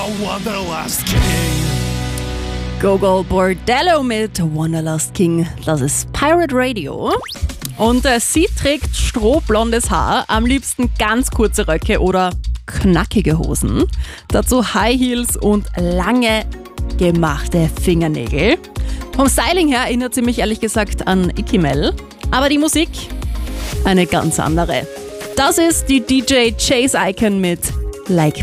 Wanderlust King. Gogol Bordello mit Wanderlust King. Das ist Pirate Radio. Und sie trägt strohblondes Haar, am liebsten ganz kurze Röcke oder knackige Hosen. Dazu High Heels und lange gemachte Fingernägel. Vom Styling her erinnert sie mich ehrlich gesagt an Ikimel. Aber die Musik, eine ganz andere. Das ist die DJ Chase Icon mit Like